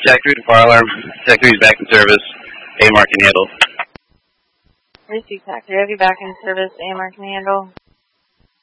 Jack 3 to fire alarm. Jack 3 is back in service. AMR can handle. Receive Jack 3, have you back in service? AMR can handle.